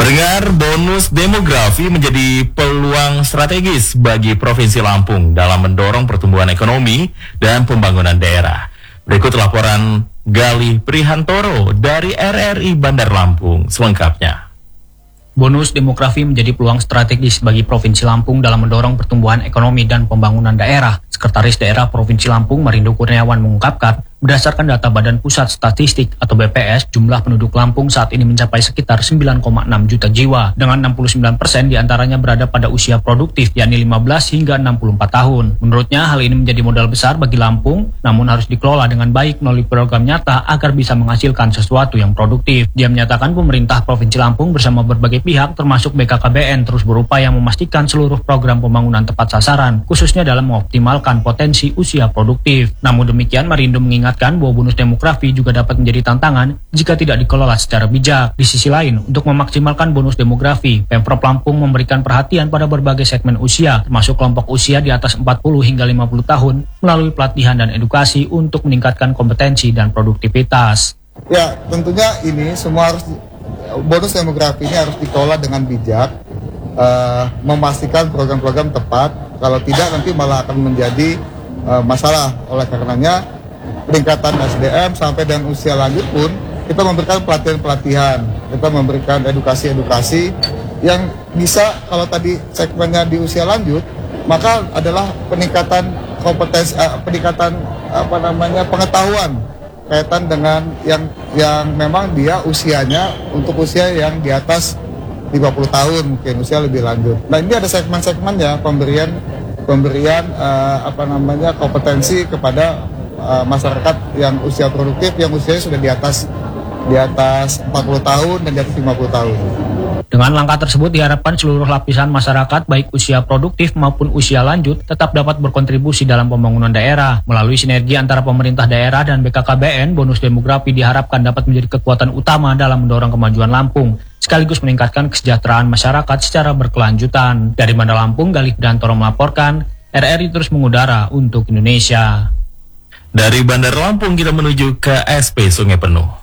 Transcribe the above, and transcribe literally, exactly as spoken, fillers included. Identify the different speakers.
Speaker 1: Pendengar, bonus demografi menjadi peluang strategis bagi Provinsi Lampung dalam mendorong pertumbuhan ekonomi dan pembangunan daerah. Berikut laporan Galih Prihantoro dari R R I Bandar Lampung selengkapnya.
Speaker 2: Bonus demografi menjadi peluang strategis bagi Provinsi Lampung dalam mendorong pertumbuhan ekonomi dan pembangunan daerah. Sekretaris Daerah Provinsi Lampung, Marindo Kurniawan, mengungkapkan, berdasarkan data Badan Pusat Statistik atau B P S, jumlah penduduk Lampung saat ini mencapai sekitar sembilan koma enam juta jiwa, dengan enam puluh sembilan persen diantaranya berada pada usia produktif, yakni lima belas hingga enam puluh empat tahun. Menurutnya, hal ini menjadi modal besar bagi Lampung, namun harus dikelola dengan baik melalui program nyata agar bisa menghasilkan sesuatu yang produktif. Dia menyatakan pemerintah Provinsi Lampung bersama berbagai pihak, termasuk B K K B N, terus berupaya memastikan seluruh program pembangunan tepat sasaran, khususnya dalam mengoptimalkan potensi usia produktif. Namun demikian, Marindo mengingatkan bahwa bonus demografi juga dapat menjadi tantangan jika tidak dikelola secara bijak. Di sisi lain, untuk memaksimalkan bonus demografi, Pemprov Lampung memberikan perhatian pada berbagai segmen usia, termasuk kelompok usia di atas empat puluh hingga lima puluh tahun, melalui pelatihan dan edukasi untuk meningkatkan kompetensi dan produktivitas.
Speaker 3: Ya, tentunya ini semua harus, bonus demografi ini harus dikelola dengan bijak, uh, memastikan program-program tepat. Kalau tidak, nanti malah akan menjadi uh, masalah. Oleh karenanya, peningkatan S D M sampai dan usia lanjut pun kita memberikan pelatihan-pelatihan, kita memberikan edukasi-edukasi yang bisa, kalau tadi segmennya di usia lanjut, maka adalah peningkatan kompetensi, uh, peningkatan apa namanya pengetahuan kaitan dengan yang yang memang dia usianya untuk usia yang di atas lima puluh tahun, mungkin usia lebih lanjut. Nah, ini ada segmen-segmennya, pemberian pemberian uh, apa namanya kompetensi kepada uh, masyarakat yang usia produktif, yang usianya sudah di atas di atas empat puluh tahun dan di atas lima puluh tahun.
Speaker 2: Dengan langkah tersebut diharapkan seluruh lapisan masyarakat baik usia produktif maupun usia lanjut tetap dapat berkontribusi dalam pembangunan daerah. Melalui sinergi antara pemerintah daerah dan B K K B N, bonus demografi diharapkan dapat menjadi kekuatan utama dalam mendorong kemajuan Lampung, sekaligus meningkatkan kesejahteraan masyarakat secara berkelanjutan. Dari Bandar Lampung, Galih Prihantoro melaporkan, R R I terus mengudara untuk Indonesia.
Speaker 1: Dari Bandar Lampung kita menuju ke S P Sungai Penuh.